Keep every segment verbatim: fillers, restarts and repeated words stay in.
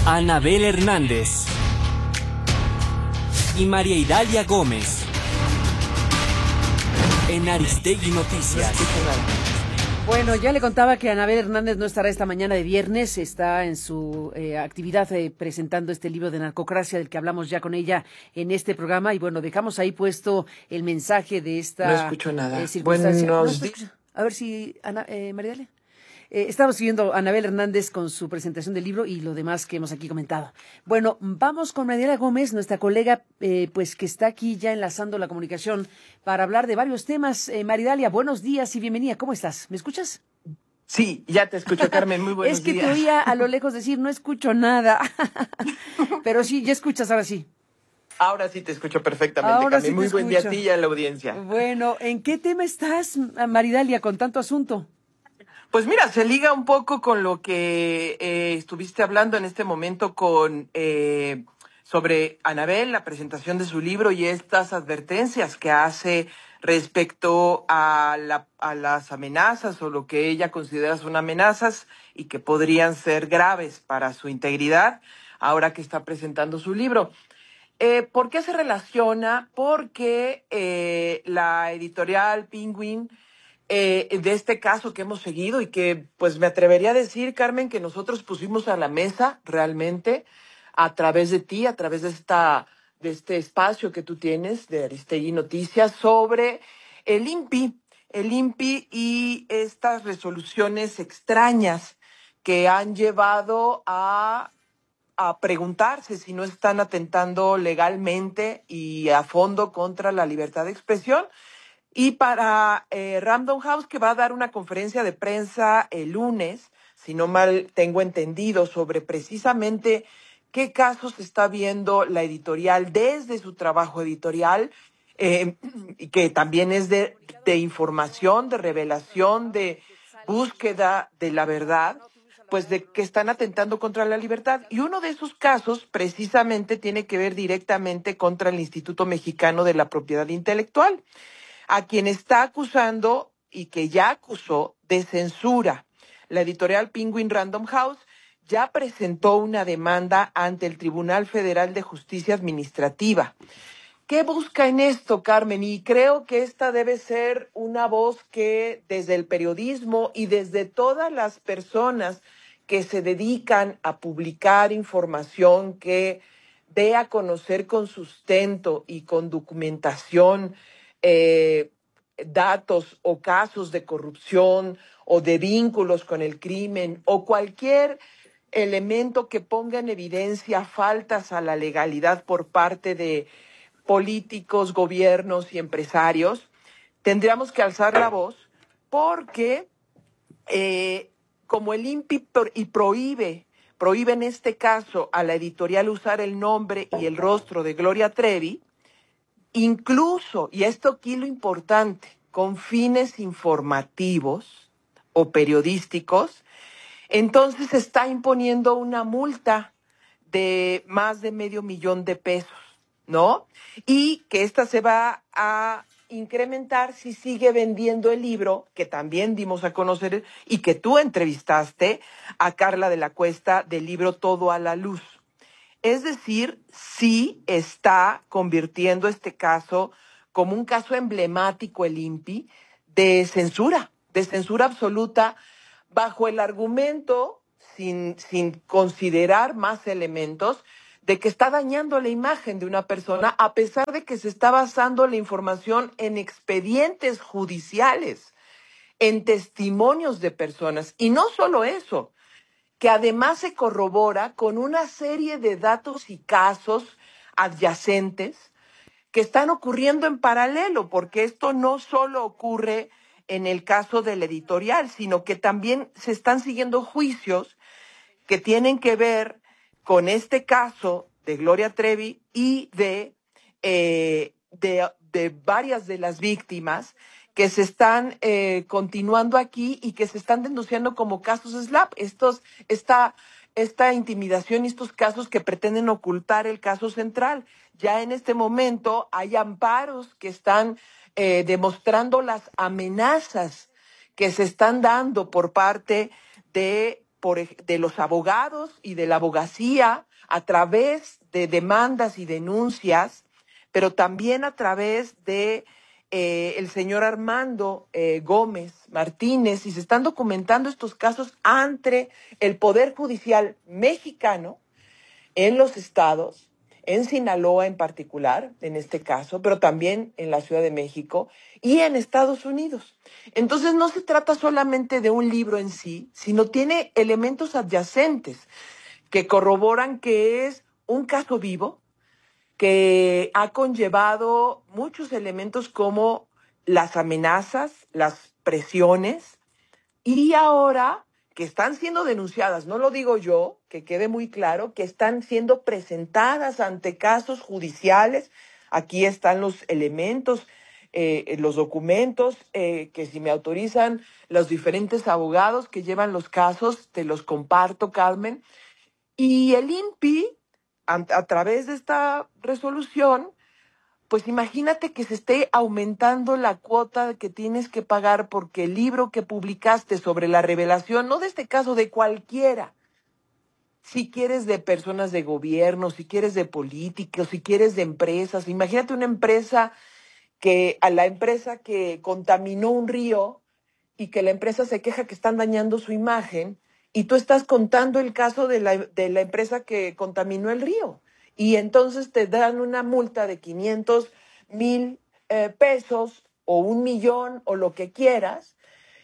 Anabel Hernández y María Idalia Gómez en Aristegui Noticias. Bueno, ya le contaba que Anabel Hernández no estará esta mañana de viernes, está en su eh, actividad eh, presentando este libro de narcocracia del que hablamos ya con ella en este programa y bueno, dejamos ahí puesto el mensaje de esta No escucho nada. Eh, circunstancia. Buenos ¿No días. A ver si, Ana, eh, María Idalia. Eh, estamos siguiendo a Anabel Hernández con su presentación del libro y lo demás que hemos aquí comentado. Bueno, vamos con Mariela Gómez, nuestra colega, eh, pues que está aquí ya enlazando la comunicación para hablar de varios temas. Eh, Maridalia, buenos días y bienvenida. ¿Cómo estás? ¿Me escuchas? Sí, ya te escucho, Carmen. Muy buenos días. Es que días. te oía a lo lejos decir, no escucho nada. Pero sí, ya escuchas, ahora sí. Ahora sí te escucho perfectamente, ahora Carmen. Sí Muy escucho. buen día a ti y a la audiencia. Bueno, ¿en qué tema estás, Maridalia, con tanto asunto? Pues mira, se liga un poco con lo que eh, estuviste hablando en este momento con eh, sobre Anabel, la presentación de su libro y estas advertencias que hace respecto a, la, a las amenazas o lo que ella considera son amenazas y que podrían ser graves para su integridad ahora que está presentando su libro. Eh, ¿Por qué se relaciona? Porque eh, la editorial Penguin, eh, de este caso que hemos seguido y que pues me atrevería a decir, Carmen, que nosotros pusimos a la mesa realmente a través de ti, a través de esta de este espacio que tú tienes de Aristegui Noticias sobre el INPI, el INPI y estas resoluciones extrañas que han llevado a a preguntarse si no están atentando legalmente y a fondo contra la libertad de expresión. Y para eh, Random House, que va a dar una conferencia de prensa el lunes, si no mal tengo entendido, sobre precisamente qué casos está viendo la editorial desde su trabajo editorial, eh, que también es de, de información, de revelación, de búsqueda de la verdad, pues de que están atentando contra la libertad. Y uno de esos casos precisamente tiene que ver directamente contra el Instituto Mexicano de la Propiedad Intelectual, a quien está acusando y que ya acusó de censura. La editorial Penguin Random House ya presentó una demanda ante el Tribunal Federal de Justicia Administrativa. ¿Qué busca en esto, Carmen? Y creo que esta debe ser una voz que desde el periodismo y desde todas las personas que se dedican a publicar información que dé a conocer con sustento y con documentación eh, datos o casos de corrupción o de vínculos con el crimen o cualquier elemento que ponga en evidencia faltas a la legalidad por parte de políticos, gobiernos y empresarios, tendríamos que alzar la voz porque eh, como el INPI pro- y prohíbe, prohíbe en este caso a la editorial usar el nombre y el rostro de Gloria Trevi, incluso, y esto aquí lo importante, con fines informativos o periodísticos, entonces está imponiendo una multa de más de medio millón de pesos, ¿no? Y que esta se va a incrementar si sigue vendiendo el libro, que también dimos a conocer y que tú entrevistaste a Carla de la Cuesta del libro Todo a la Luz. Es decir, sí está convirtiendo este caso como un caso emblemático el INPI de censura, de censura absoluta, bajo el argumento, sin, sin considerar más elementos, de que está dañando la imagen de una persona, a pesar de que se está basando la información en expedientes judiciales, en testimonios de personas. Y no solo eso, que además se corrobora con una serie de datos y casos adyacentes que están ocurriendo en paralelo, porque esto no solo ocurre en el caso del editorial, sino que también se están siguiendo juicios que tienen que ver con este caso de Gloria Trevi y de, eh, de, de varias de las víctimas que se están eh, continuando aquí y que se están denunciando como casos SLAPP. Estos, esta, esta intimidación y estos casos que pretenden ocultar el caso central. Ya en este momento hay amparos que están eh, demostrando las amenazas que se están dando por parte de por, de los abogados y de la abogacía a través de demandas y denuncias, pero también a través de eh, el señor Armando eh, Gómez Martínez, y se están documentando estos casos ante el Poder Judicial mexicano en los estados, en Sinaloa en particular, en este caso, pero también en la Ciudad de México y en Estados Unidos. Entonces no se trata solamente de un libro en sí, sino tiene elementos adyacentes que corroboran que es un caso vivo, que ha conllevado muchos elementos como las amenazas, las presiones, y ahora que están siendo denunciadas, no lo digo yo, que quede muy claro, que están siendo presentadas ante casos judiciales. Aquí están los elementos, eh, los documentos, eh, que si me autorizan los diferentes abogados que llevan los casos, te los comparto, Carmen. Y el I N P I, a, a través de esta resolución, pues imagínate que se esté aumentando la cuota que tienes que pagar porque el libro que publicaste sobre la revelación, no de este caso, de cualquiera, si quieres de personas de gobierno, si quieres de políticos, si quieres de empresas, imagínate una empresa que, a la empresa que contaminó un río y que la empresa se queja que están dañando su imagen y tú estás contando el caso de la, de la empresa que contaminó el río. Y entonces te dan una multa de quinientos mil eh, pesos o un millón o lo que quieras.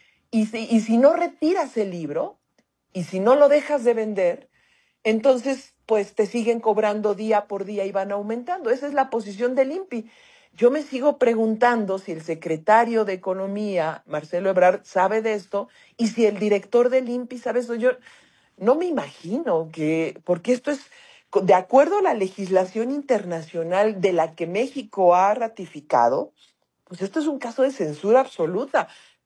Y si, y si no retiras el libro y si no lo dejas de vender, entonces pues te siguen cobrando día por día y van aumentando. Esa es la posición del I N P I. Yo me sigo preguntando si el secretario de Economía, Marcelo Ebrard, sabe de esto y si el director del I N P I sabe esto. Yo no me imagino que, porque esto es de acuerdo a la legislación internacional de la que México ha ratificado, pues esto es un caso de censura absoluta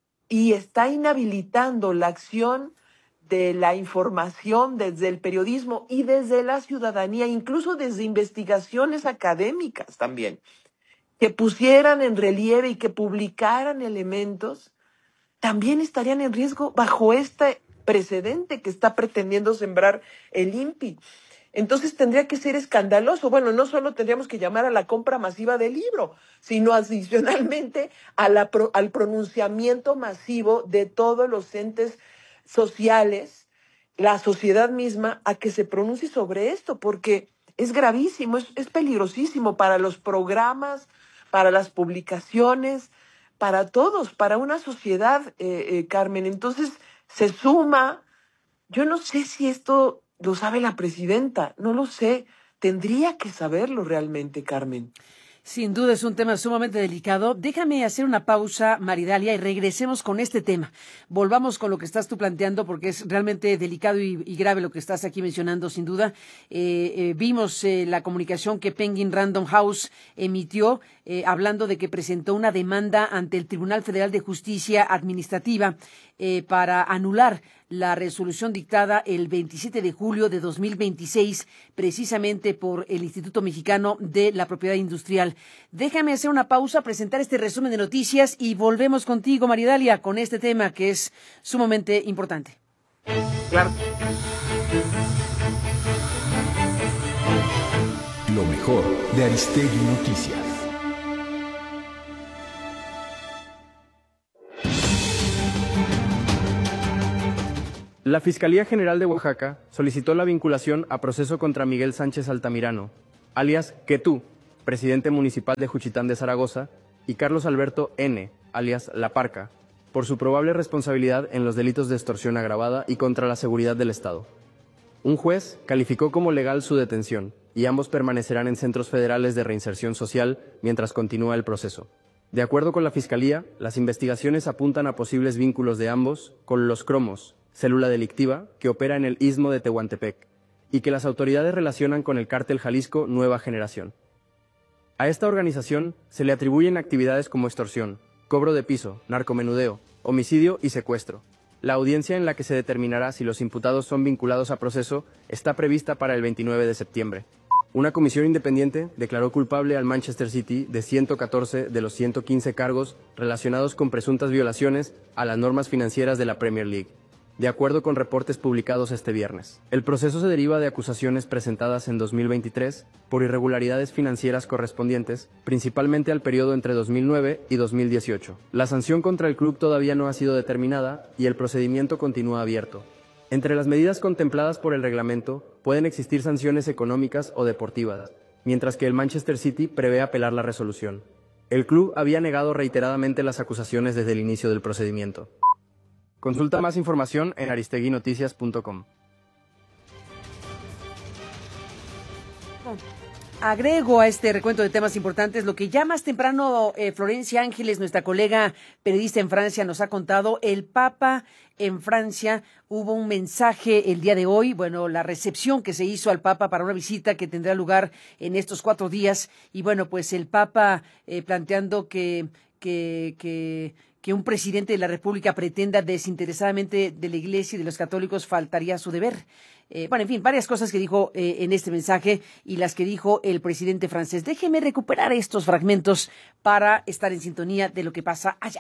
y está inhabilitando la acción de la información desde el periodismo y desde la ciudadanía, incluso desde investigaciones académicas también, que pusieran en relieve y que publicaran elementos, también estarían en riesgo bajo este precedente que está pretendiendo sembrar el I N P I. Entonces tendría que ser escandaloso. Bueno, no solo tendríamos que llamar a la compra masiva del libro, sino adicionalmente a la pro, al pronunciamiento masivo de todos los entes sociales, la sociedad misma, a que se pronuncie sobre esto, porque es gravísimo, es, es peligrosísimo para los programas, para las publicaciones, para todos, para una sociedad, eh, eh, Carmen. Entonces se suma, yo no sé si esto lo sabe la presidenta, no lo sé. Tendría que saberlo realmente, Carmen. Sin duda es un tema sumamente delicado. Déjame hacer una pausa, Maridalia, y regresemos con este tema. Volvamos con lo que estás tú planteando, porque es realmente delicado y, y grave lo que estás aquí mencionando, sin duda. Eh, eh, vimos eh, la comunicación que Penguin Random House emitió, eh, hablando de que presentó una demanda ante el Tribunal Federal de Justicia Administrativa eh, para anular la resolución dictada el veintisiete de julio de dos mil veintiséis, precisamente por el Instituto Mexicano de la Propiedad Industrial. Déjame hacer una pausa, presentar este resumen de noticias y volvemos contigo, Maridalia, con este tema que es sumamente importante. Claro. Lo mejor de Aristegui Noticias. La Fiscalía General de Oaxaca solicitó la vinculación a proceso contra Miguel Sánchez Altamirano, alias Quetú, presidente municipal de Juchitán de Zaragoza, y Carlos Alberto N., alias La Parca, por su probable responsabilidad en los delitos de extorsión agravada y contra la seguridad del Estado. Un juez calificó como legal su detención y ambos permanecerán en centros federales de reinserción social mientras continúa el proceso. De acuerdo con la Fiscalía, las investigaciones apuntan a posibles vínculos de ambos con los Cromos, célula delictiva que opera en el istmo de Tehuantepec, y que las autoridades relacionan con el cártel Jalisco Nueva Generación. A esta organización se le atribuyen actividades como extorsión, cobro de piso, narcomenudeo, homicidio y secuestro. La audiencia en la que se determinará si los imputados son vinculados a proceso está prevista para el veintinueve de septiembre. Una comisión independiente declaró culpable al Manchester City de ciento catorce de los ciento quince cargos relacionados con presuntas violaciones a las normas financieras de la Premier League. de acuerdo con reportes publicados este viernes. El proceso se deriva de acusaciones presentadas en dos mil veintitrés por irregularidades financieras correspondientes, principalmente al periodo entre dos mil nueve y dos mil dieciocho. La sanción contra el club todavía no ha sido determinada y el procedimiento continúa abierto. Entre las medidas contempladas por el reglamento pueden existir sanciones económicas o deportivas, mientras que el Manchester City prevé apelar la resolución. El club había negado reiteradamente las acusaciones desde el inicio del procedimiento. Consulta más información en aristegui noticias punto com. Agrego a este recuento de temas importantes lo que ya más temprano eh, Florencia Ángeles, nuestra colega periodista en Francia, nos ha contado. El Papa en Francia, hubo un mensaje el día de hoy, bueno, la recepción que se hizo al Papa para una visita que tendrá lugar en estos cuatro días. Y bueno, pues el Papa eh, planteando que, que, que, que un presidente de la República pretenda desinteresadamente de la Iglesia y de los católicos faltaría a su deber. Eh, bueno, en fin, varias cosas que dijo eh, en este mensaje y las que dijo el presidente francés. Déjeme recuperar estos fragmentos para estar en sintonía de lo que pasa allá.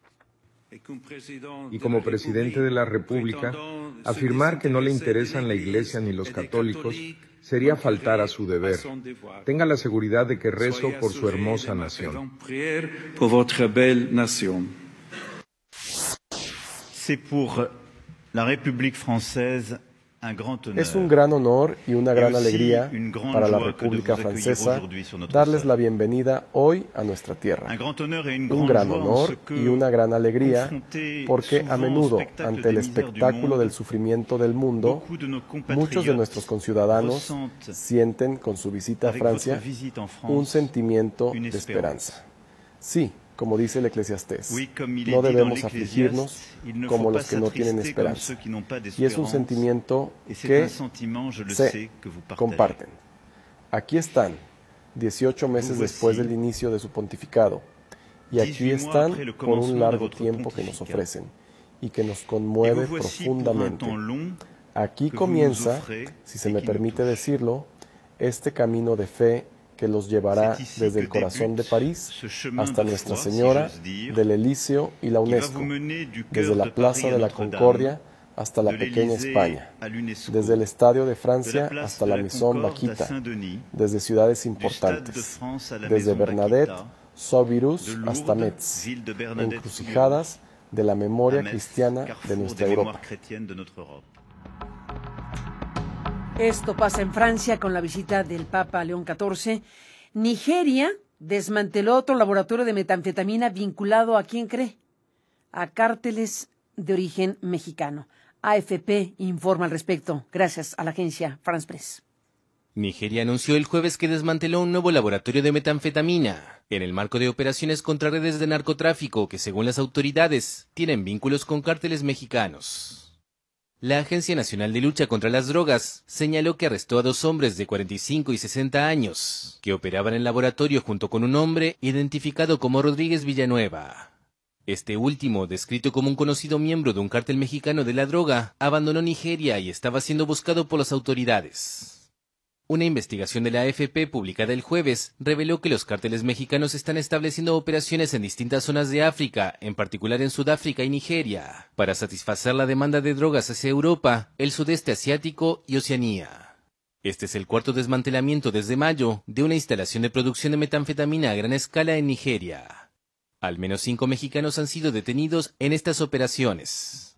Y como presidente de la República, afirmar que no le interesan la Iglesia ni los católicos sería faltar a su deber. Tenga la seguridad de que rezo por su hermosa nación. C'est pour la République française Es un gran honor y una gran alegría para la República Francesa darles la bienvenida hoy a nuestra tierra. Un gran honor y una gran alegría porque a menudo, ante el espectáculo del sufrimiento del mundo, muchos de nuestros conciudadanos sienten con su visita a Francia un sentimiento de esperanza. Sí, como dice el Eclesiastés, no debemos afligirnos como los que no tienen esperanza. Y es un sentimiento que se comparten. Aquí están, dieciocho meses después del inicio de su pontificado, y aquí están por un largo tiempo que nos ofrecen y que nos conmueve profundamente. Aquí comienza, si se me permite decirlo, este camino de fe que los llevará desde el corazón de París hasta Nuestra Señora, del Elíseo y la UNESCO, desde la Plaza de la Concordia hasta la pequeña España, desde el Estadio de Francia hasta la Maison Vaquita, desde ciudades importantes, desde Bernadette, Soubirous hasta Metz, encrucijadas de la memoria cristiana de nuestra Europa. Esto pasa en Francia con la visita del Papa León catorce. Nigeria desmanteló otro laboratorio de metanfetamina vinculado a, ¿quién cree?, a cárteles de origen mexicano. A F P informa al respecto, gracias a la agencia France Press. Nigeria anunció el jueves que desmanteló un nuevo laboratorio de metanfetamina en el marco de operaciones contra redes de narcotráfico que, según las autoridades, tienen vínculos con cárteles mexicanos. La Agencia Nacional de Lucha contra las Drogas señaló que arrestó a dos hombres de cuarenta y cinco y sesenta años, que operaban en el laboratorio junto con un hombre identificado como Rodríguez Villanueva. Este último, descrito como un conocido miembro de un cártel mexicano de la droga, abandonó Nigeria y estaba siendo buscado por las autoridades. Una investigación de la A F P publicada el jueves reveló que los cárteles mexicanos están estableciendo operaciones en distintas zonas de África, en particular en Sudáfrica y Nigeria, para satisfacer la demanda de drogas hacia Europa, el sudeste asiático y Oceanía. Este es el cuarto desmantelamiento desde mayo de una instalación de producción de metanfetamina a gran escala en Nigeria. Al menos cinco mexicanos han sido detenidos en estas operaciones.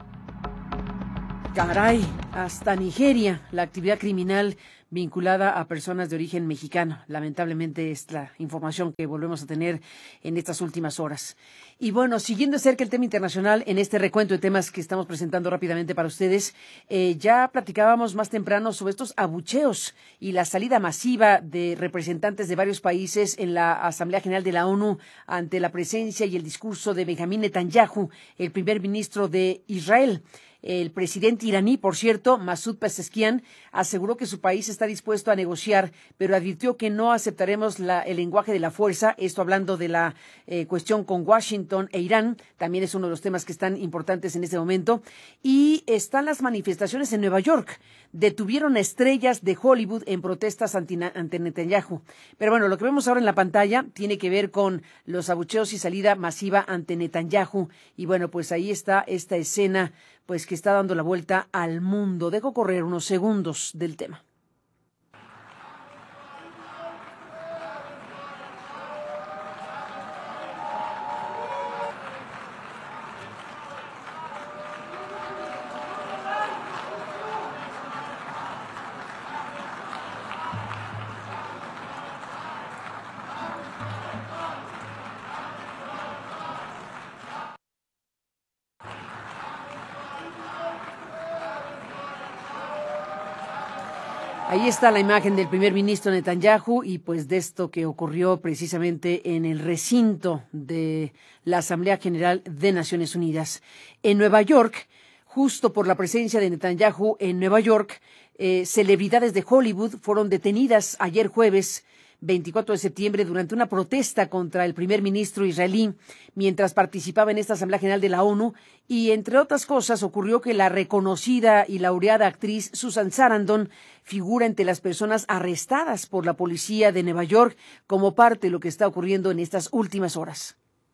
Caray, hasta Nigeria, la actividad criminal vinculada a personas de origen mexicano. Lamentablemente es la información que volvemos a tener en estas últimas horas. Y bueno, siguiendo de cerca el tema internacional en este recuento de temas que estamos presentando rápidamente para ustedes, eh, ya platicábamos más temprano sobre estos abucheos y la salida masiva de representantes de varios países en la Asamblea General de la ONU ante la presencia y el discurso de Benjamín Netanyahu, el primer ministro de Israel. El presidente iraní, por cierto, Masoud Pezeshkian, aseguró que su país está dispuesto a negociar, pero advirtió que no aceptaremos la, el lenguaje de la fuerza, esto hablando de la eh, cuestión con Washington e Irán, también es uno de los temas que están importantes en este momento. Y están las manifestaciones en Nueva York. Detuvieron a estrellas de Hollywood en protestas ante, ante Netanyahu. Pero bueno, lo que vemos ahora en la pantalla tiene que ver con los abucheos y salida masiva ante Netanyahu. Y bueno, pues ahí está esta escena pues que está dando la vuelta al mundo. Dejo correr unos segundos del tema. Ahí está la imagen del primer ministro Netanyahu y pues de esto que ocurrió precisamente en el recinto de la Asamblea General de Naciones Unidas. En Nueva York, justo por la presencia de Netanyahu en Nueva York, eh, celebridades de Hollywood fueron detenidas ayer jueves veinticuatro de septiembre durante una protesta contra el primer ministro israelí mientras participaba en esta Asamblea General de la ONU y, entre otras cosas, ocurrió que la reconocida y laureada actriz Susan Sarandon figura entre las personas arrestadas por la policía de Nueva York como parte de lo que está ocurriendo en estas últimas horas.